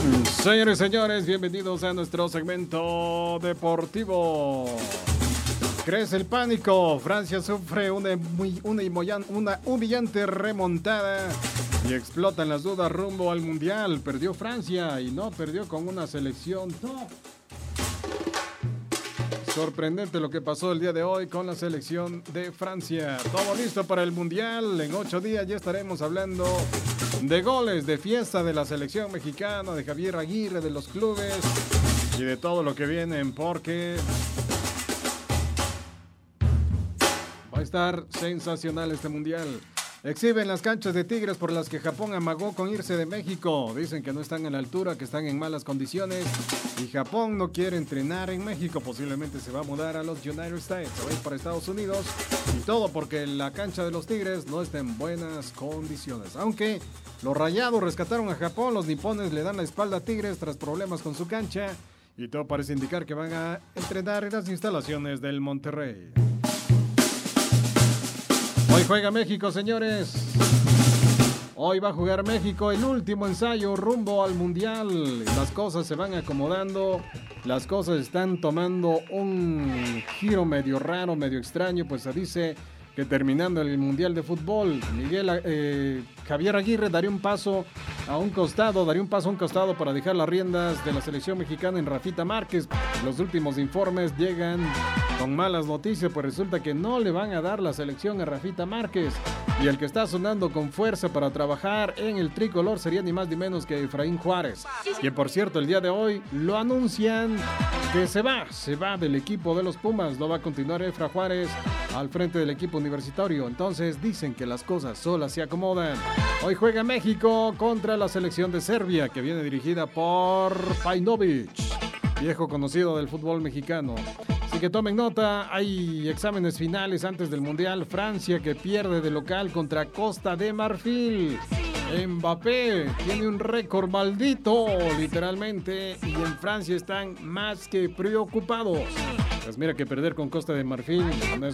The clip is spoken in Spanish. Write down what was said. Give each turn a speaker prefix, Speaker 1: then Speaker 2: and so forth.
Speaker 1: Señores y señores, bienvenidos a nuestro segmento deportivo. Crece el pánico. Francia sufre una humillante remontada y explotan las dudas rumbo al Mundial. Perdió Francia y no perdió con una selección top. Sorprendente lo que pasó el día de hoy con la selección de Francia. Todo listo para el Mundial. En 8 días ya estaremos hablando de goles, de fiesta de la selección mexicana, de Javier Aguirre, de los clubes y de todo lo que vienen, porque va a estar sensacional este Mundial. Exhiben las canchas de Tigres por las que Japón amagó con irse de México. Dicen que no están a la altura, que están en malas condiciones. Y Japón no quiere entrenar en México. Posiblemente se va a mudar a los United States, se va a ir para Estados Unidos. Y todo porque la cancha de los Tigres no está en buenas condiciones. Aunque los Rayados rescataron a Japón, los nipones le dan la espalda a Tigres tras problemas con su cancha. Y todo parece indicar que van a entrenar en las instalaciones del Monterrey. Hoy juega México, señores. Hoy va a jugar México el último ensayo rumbo al Mundial. Las cosas se van acomodando. Las cosas están tomando un giro medio raro, medio extraño. Pues se dice que terminando el Mundial de Fútbol, Javier Aguirre daría un paso a un costado para dejar las riendas de la selección mexicana en Rafita Márquez. Los últimos informes llegan con malas noticias, pues resulta que no le van a dar la selección a Rafita Márquez. Y el que está sonando con fuerza para trabajar en el tricolor sería ni más ni menos que Efraín Juárez. Que por cierto, el día de hoy lo anuncian que se va del equipo de los Pumas. No va a continuar Efra Juárez al frente del equipo universitario. Entonces dicen que las cosas solas se acomodan. Hoy juega México contra la selección de Serbia, que viene dirigida por Paunovic, viejo conocido del fútbol mexicano. Así que tomen nota, hay exámenes finales antes del Mundial. Francia, que pierde de local contra Costa de Marfil. Mbappé tiene un récord maldito, literalmente, y en Francia están más que preocupados. Pues mira que perder con Costa de Marfil no es